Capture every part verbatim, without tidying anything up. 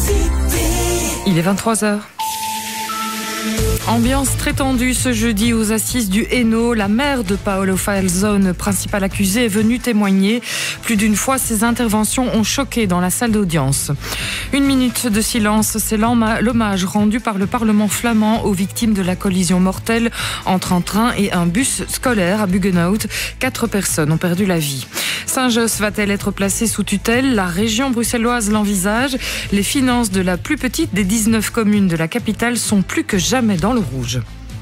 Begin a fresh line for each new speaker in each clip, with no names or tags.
Il est vingt-trois heures. Ambiance très tendue ce jeudi aux assises du Hainaut. La mère de Paolo Falzone, principal accusé, est venue témoigner. Plus d'une fois, ses interventions ont choqué dans la salle d'audience. Une minute de silence, c'est l'hommage rendu par le Parlement flamand aux victimes de la collision mortelle entre un train et un bus scolaire à Buggenhout. Quatre personnes ont perdu la vie. Saint-Josse va-t-elle être placée sous tutelle? La région bruxelloise l'envisage. Les finances de la plus petite des dix-neuf communes de la capitale sont plus que jamais dans le rouge.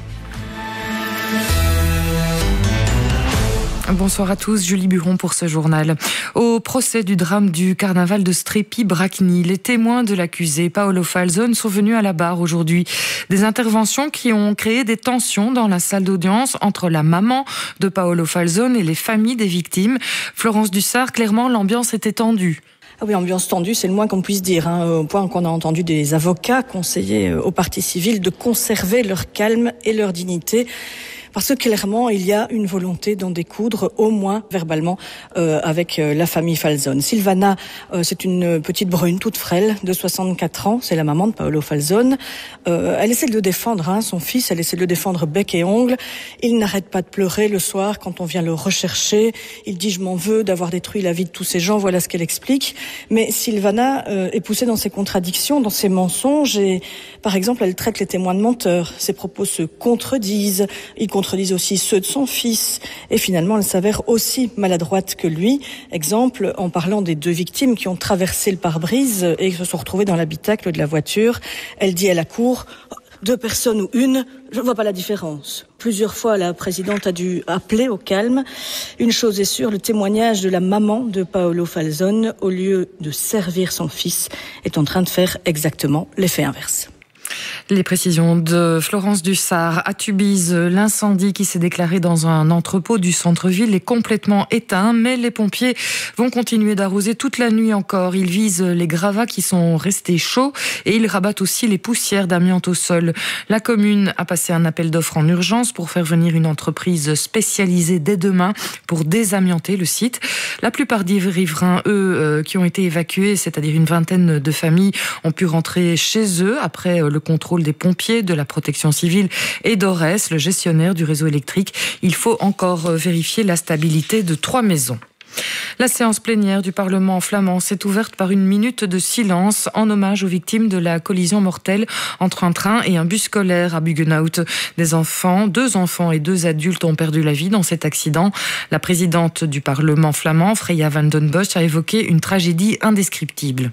Bonsoir à tous, Julie Buron pour ce journal. Au procès du drame du carnaval de Strépy-Bracny, les témoins de l'accusé Paolo Falzone sont venus à la barre aujourd'hui. Des interventions qui ont créé des tensions dans la salle d'audience entre la maman de Paolo Falzone et les familles des victimes. Florence Dussart, clairement l'ambiance était tendue.
Ah oui, ambiance tendue, c'est le moins qu'on puisse dire, hein, au point qu'on a entendu des avocats conseiller aux parties civiles de conserver leur calme et leur dignité. Parce que clairement, il y a une volonté d'en découdre, au moins verbalement, euh, avec euh, la famille Falzone. Sylvana, euh, c'est une petite brune toute frêle de soixante-quatre ans, c'est la maman de Paolo Falzone. Euh, elle essaie de le défendre, hein, son fils, elle essaie de le défendre bec et ongle. Il n'arrête pas de pleurer le soir quand on vient le rechercher. Il dit « je m'en veux d'avoir détruit la vie de tous ces gens », voilà ce qu'elle explique. Mais Sylvana euh, est poussée dans ses contradictions, dans ses mensonges et, par exemple, elle traite les témoins de menteurs. Ses propos se contredisent, ils contredisent aussi ceux de son fils. Et finalement, elle s'avère aussi maladroite que lui. Exemple, en parlant des deux victimes qui ont traversé le pare-brise et se sont retrouvées dans l'habitacle de la voiture. Elle dit à la cour, deux personnes ou une, je ne vois pas la différence. Plusieurs fois, la présidente a dû appeler au calme. Une chose est sûre, le témoignage de la maman de Paolo Falzone, au lieu de servir son fils, est en train de faire exactement l'effet inverse.
Les précisions de Florence Dussart. À Tubize, l'incendie qui s'est déclaré dans un entrepôt du centre-ville est complètement éteint, mais les pompiers vont continuer d'arroser toute la nuit encore. Ils visent les gravats qui sont restés chauds et ils rabattent aussi les poussières d'amiante au sol. La commune a passé un appel d'offres en urgence pour faire venir une entreprise spécialisée dès demain pour désamianter le site. La plupart des riverains, eux, euh, qui ont été évacués, c'est-à-dire une vingtaine de familles, ont pu rentrer chez eux après le contrôle des pompiers, de la protection civile et d'Ores, le gestionnaire du réseau électrique. Il faut encore vérifier la stabilité de trois maisons. La séance plénière du Parlement flamand s'est ouverte par une minute de silence en hommage aux victimes de la collision mortelle entre un train et un bus scolaire à Buggenhout. Des enfants, deux enfants et deux adultes ont perdu la vie dans cet accident. La présidente du Parlement flamand, Freya van den Bosch, a évoqué une tragédie indescriptible.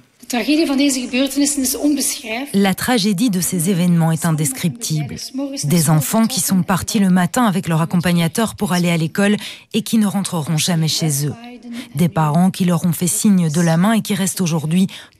La tragédie de ces événements est indescriptible. Des enfants qui sont partis le matin avec leur accompagnateur pour aller à l'école et qui ne rentreront jamais chez eux. Des parents qui leur ont fait signe de la main et qui restent aujourd'hui